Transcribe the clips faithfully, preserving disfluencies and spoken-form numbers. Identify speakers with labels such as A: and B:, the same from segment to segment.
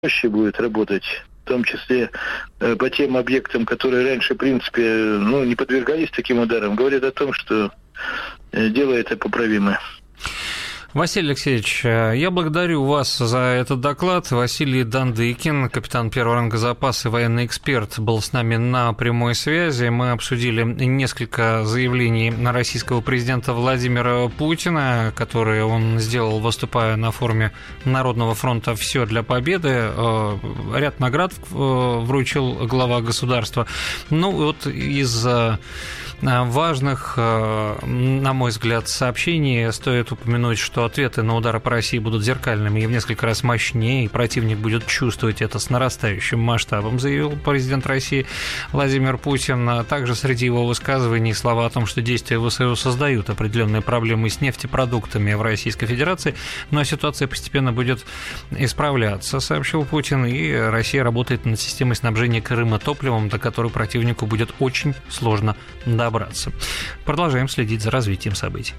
A: проще будет работать, в том числе э, по тем объектам, которые раньше, в принципе, ну, не подвергались таким ударам, говорит о том, что э, дело это поправимое.
B: Василий Алексеевич, я благодарю вас за этот доклад. Василий Дандыкин, капитан первого ранга запаса и военный эксперт, был с нами на прямой связи. Мы обсудили несколько заявлений российского президента Владимира Путина, которые он сделал, выступая на форуме Народного фронта «Все для победы». Ряд наград вручил глава государства. Ну, вот из важных, на мой взгляд, сообщений стоит упомянуть, что ответы на удары по России будут зеркальными и в несколько раз мощнее, и противник будет чувствовать это с нарастающим масштабом, заявил президент России Владимир Путин. Также среди его высказываний слова о том, что действия ВСУ создают определенные проблемы с нефтепродуктами в Российской Федерации, но ситуация постепенно будет исправляться, сообщил Путин, и Россия работает над системой снабжения Крыма топливом, до которой противнику будет очень сложно добраться. Продолжаем следить за развитием событий.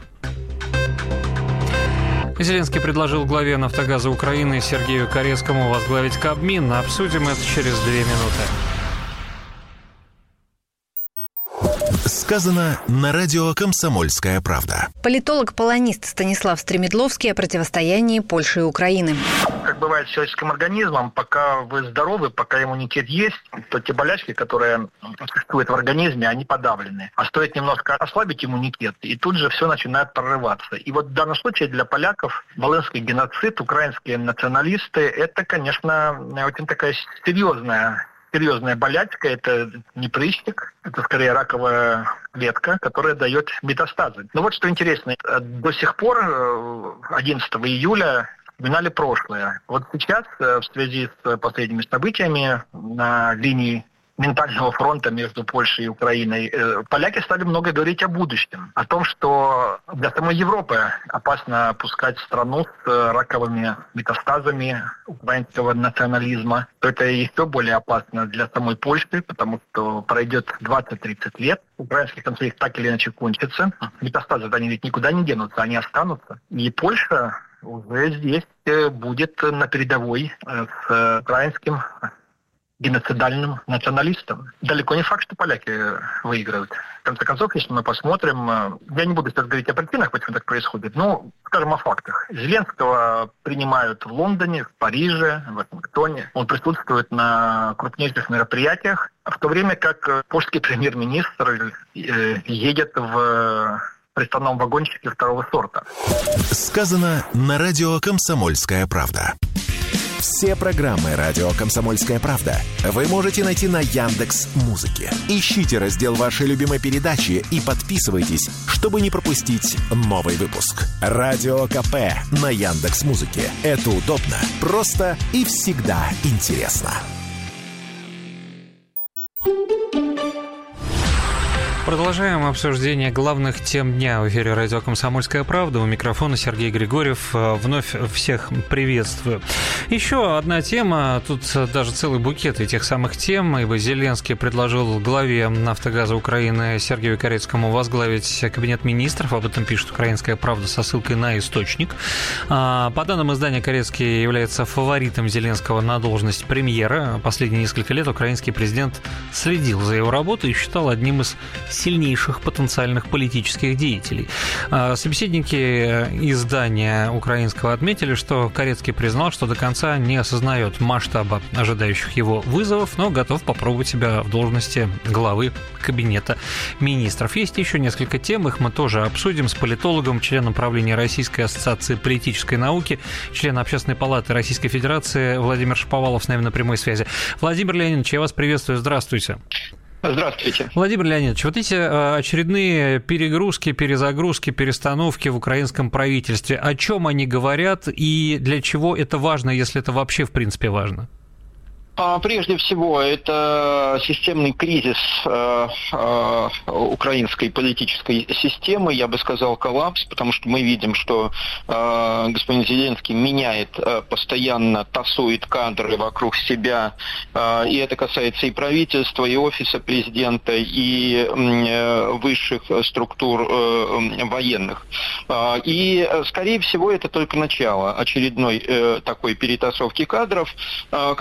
B: Зеленский предложил главе «Нафтогаза» Украины Сергею Карецкому возглавить Кабмин. Обсудим это через две минуты.
C: Сказано на радио «Комсомольская правда».
D: Политолог-полонист Станислав Стремедловский о противостоянии Польши и Украины.
E: Как бывает с человеческим организмом, пока вы здоровы, пока иммунитет есть, то те болячки, которые существуют в организме, они подавлены. А стоит немножко ослабить иммунитет, и тут же все начинает прорываться. И вот в данном случае для поляков волынский геноцид, украинские националисты, это, конечно, очень такая серьезная серьезная болячка, это не прыщик, это скорее раковая клетка, которая дает метастазы. Но вот что интересно, до сих пор одиннадцатого июля вспоминали прошлое. Вот сейчас, в связи с последними событиями на линии ментального фронта между Польшей и Украиной, поляки стали много говорить о будущем, о том, что для самой Европы опасно пускать страну с раковыми метастазами украинского национализма, то это еще более опасно для самой Польши, потому что пройдет двадцать-тридцать лет, украинский конфликт так или иначе кончится, метастазы они ведь никуда не денутся, они останутся, и Польша уже здесь будет на передовой с украинским геноцидальным националистам. Далеко не факт, что поляки выиграют. В конце концов, если мы посмотрим, я не буду сейчас говорить о причинах, почему так происходит, но скажем о фактах. Зеленского принимают в Лондоне, в Париже, в Вашингтоне. Он присутствует на крупнейших мероприятиях, в то время как польский премьер-министр едет в приставном вагончике второго сорта.
C: Сказано на радио «Комсомольская правда». Все программы «Радио Комсомольская правда» вы можете найти на Яндекс.Музыке. Ищите раздел вашей любимой передачи и подписывайтесь, чтобы не пропустить новый выпуск. Радио КП на Яндекс.Музыке. Это удобно, просто и всегда интересно.
B: Продолжаем обсуждение главных тем дня в эфире радио «Комсомольская правда». У микрофона Сергей Григорьев. Вновь всех приветствую. Еще одна тема, тут даже целый букет этих самых тем, ибо Зеленский предложил главе «Нафтогаза» Украины Сергею Карецкому возглавить кабинет министров. Об этом пишет «Украинская правда» со ссылкой на источник. По данным издания, Карецкий является фаворитом Зеленского на должность премьера. Последние несколько лет украинский президент следил за его работой и считал одним из сильнейших потенциальных политических деятелей. Собеседники издания украинского отметили, что Карецкий признал, что до конца не осознает масштаба ожидающих его вызовов, но готов попробовать себя в должности главы кабинета министров. Есть еще несколько тем, их мы тоже обсудим с политологом, членом правления Российской ассоциации политической науки, член Общественной палаты Российской Федерации Владимир Шаповалов с нами на прямой связи. Владимир Леонидович, я вас приветствую, здравствуйте.
E: Здравствуйте.
B: Владимир Леонидович, вот эти очередные перегрузки, перезагрузки, перестановки в украинском правительстве, о чем они говорят и для чего это важно, если это вообще в принципе важно?
F: Прежде всего, это системный кризис э, э, украинской политической системы, я бы сказал, коллапс, потому что мы видим, что э, господин Зеленский меняет э, постоянно, тасует кадры вокруг себя, э, и это касается и правительства, и офиса президента, и э, высших структур э, военных. Э, и, скорее всего, это только начало очередной э, такой перетасовки кадров, э,